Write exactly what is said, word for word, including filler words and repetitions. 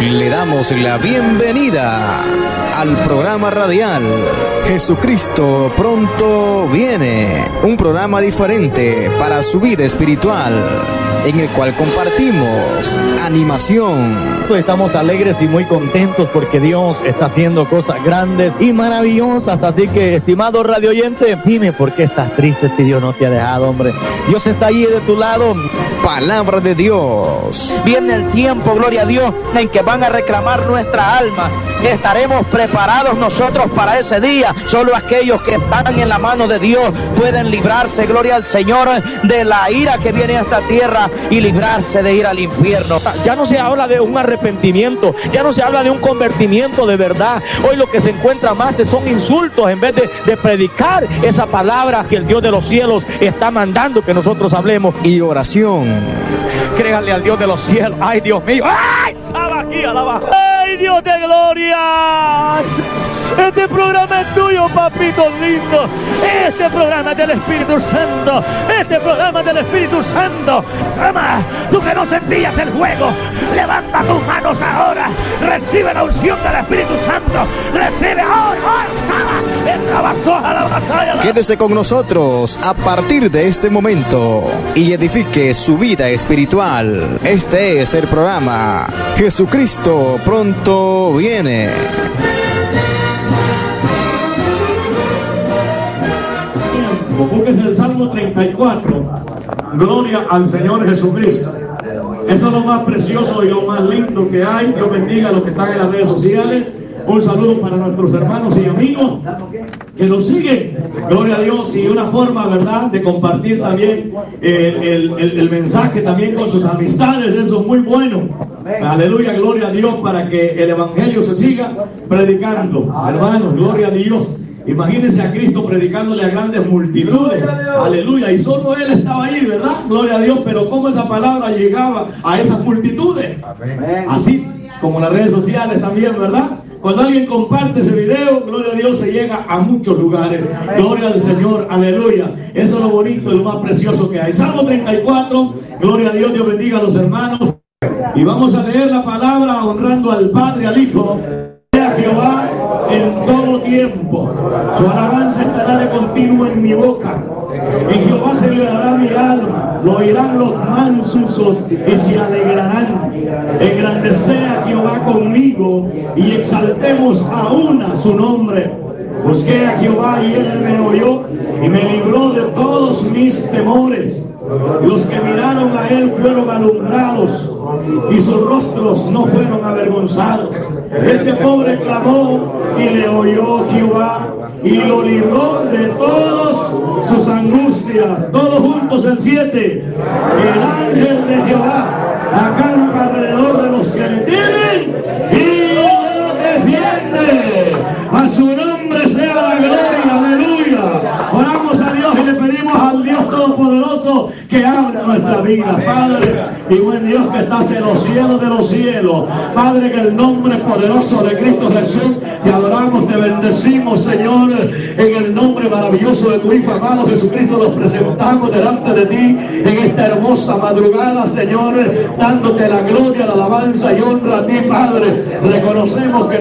Le damos la bienvenida al programa radial Jesucristo pronto viene, un programa diferente para su vida espiritual, en el cual compartimos animación. Estamos alegres y muy contentos porque Dios está haciendo cosas grandes y maravillosas. Así que, estimado radio oyente, dime por qué estás triste si Dios no te ha dejado, hombre. Dios está ahí de tu lado. Palabra de Dios. Viene el tiempo, gloria a Dios, en que van a reclamar nuestra alma. Estaremos preparados nosotros para ese día. Solo aquellos que están en la mano de Dios pueden librarse, gloria al Señor, de la ira que viene a esta tierra y librarse de ir al infierno. Ya no se habla de un arrepentimiento, ya no se habla de un convertimiento de verdad. Hoy lo que se encuentra más son insultos en vez de, de predicar esa palabra que el Dios de los cielos está mandando que nosotros hablemos. Y oración. Créanle al Dios de los cielos. Ay, Dios mío. Ay, saba aquí, alaba. Ay, Dios de gloria. Este programa es tuyo, papito lindo. Este programa es del Espíritu Santo. Este programa es del Espíritu Santo. Ama, tú que no sentías el juego, levanta tus manos ahora. Recibe la unción del Espíritu Santo. Recibe ahora, ahora, en la vasoja, la vasalla. Quédese con nosotros a partir de este momento y edifique su vida espiritual. Este es el programa Jesucristo pronto viene. Búsquese el Salmo treinta y cuatro. Gloria al Señor Jesucristo. Eso es lo más precioso y lo más lindo que hay. Dios bendiga a los que están en las redes sociales. Un saludo para nuestros hermanos y amigos que nos siguen. Gloria a Dios. Y una forma, ¿verdad?, de compartir también eh, el, el, el mensaje también con sus amistades. Eso es muy bueno. Aleluya, gloria a Dios, para que el evangelio se siga predicando. Hermanos, gloria a Dios. Imagínense a Cristo predicándole a grandes multitudes. Aleluya. Y solo Él estaba ahí, ¿verdad? Gloria a Dios. Pero cómo esa palabra llegaba a esas multitudes. Así como las redes sociales también, ¿verdad? Cuando alguien comparte ese video, gloria a Dios, se llega a muchos lugares. Gloria al Señor, aleluya. Eso es lo bonito y lo más precioso que hay. Salmo treinta y cuatro, gloria a Dios, Dios bendiga a los hermanos. Y vamos a leer la palabra honrando al Padre, al Hijo, a Jehová en todo tiempo. Su alabanza estará de continuo en mi boca. En Jehová se alegrará mi alma, lo oirán los mansos y se alegrarán. Engrandeced a Jehová conmigo y exaltemos aún a su nombre. Busqué a Jehová y él me oyó y me libró de todos mis temores. Los que miraron a él fueron alumbrados y sus rostros no fueron avergonzados. Este pobre clamó y le oyó Jehová y lo libró de todas sus angustias. Todos juntos en siete. El ángel de Jehová acampa alrededor de los que le tienen y los defiende. A su nombre sea la gloria, aleluya. Oramos a Dios y le pedimos al Dios Todopoderoso que abra nuestra vida, Padre, y buen Dios que estás en los cielos de los cielos. Padre, en el nombre poderoso de Cristo Jesús, te adoramos, te bendecimos, Señor, en el nombre maravilloso de tu Hijo amado Jesucristo. Nos presentamos delante de ti en esta hermosa madrugada, Señor, dándote la gloria, la alabanza y honra a ti, Padre. Reconocemos que